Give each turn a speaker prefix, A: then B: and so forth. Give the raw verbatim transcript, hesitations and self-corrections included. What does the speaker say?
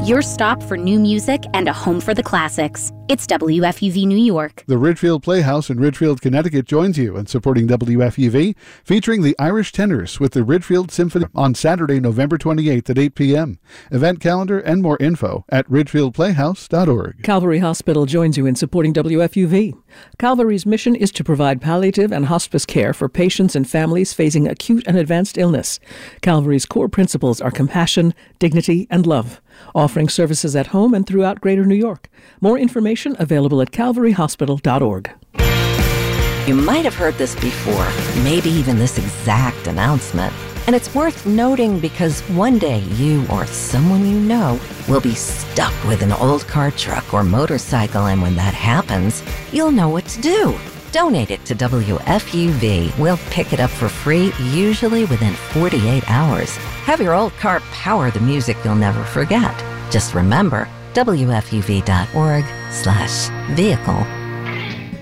A: your stop for new music and a home for the classics. It's W F U V New York.
B: The Ridgefield Playhouse in Ridgefield, Connecticut joins you in supporting W F U V, featuring the Irish Tenors with the Ridgefield Symphony on Saturday, November twenty-eighth at eight p.m. Event calendar and more info at ridgefield playhouse dot org.
C: Calvary Hospital joins you in supporting W F U V. Calvary's mission is to provide palliative and hospice care for patients and families facing acute and advanced illness. Calvary's core principles are compassion, dignity, and love, offering services at home and throughout Greater New York. More information available at calvary hospital dot org.
D: You might have heard this before, maybe even this exact announcement. And it's worth noting because one day you or someone you know will be stuck with an old car, truck, or motorcycle, and when that happens, you'll know what to do. Donate it to W F U V. We'll pick it up for free, usually within forty-eight hours. Have your old car power the music you'll never forget. Just remember, W F U V dot org slash vehicle